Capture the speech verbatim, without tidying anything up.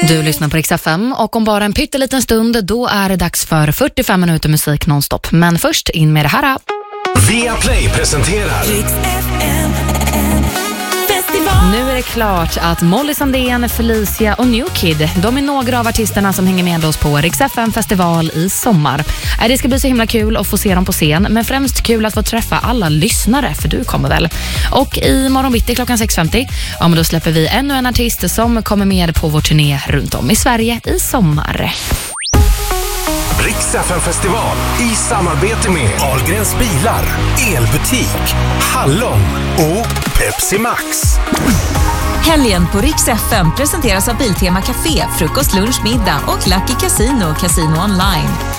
Du lyssnar på Rix F M och om bara en pytteliten stund då är det dags för fyrtiofem minuter musik nonstop. Men först in med det här. Viaplay presenterar Rix F M. Nu är det klart att Molly Sandén, Felicia och New Kid, de är några av artisterna som hänger med oss på Rix F M festival i sommar. Det ska bli så himla kul att få se dem på scen, men främst kul att få träffa alla lyssnare, för du kommer väl. Och i morgon bitti klockan sex femtio, ja, men då släpper vi ännu en artist som kommer med på vår turné runt om i Sverige i sommar. Rix F M festival i samarbete med Ahlgrens bilar, elbutik, Hallon och Pepsi Max. Helgen på Rix F M presenteras av Biltema Café, frukost, lunch, middag och Lucky Casino, Casino online.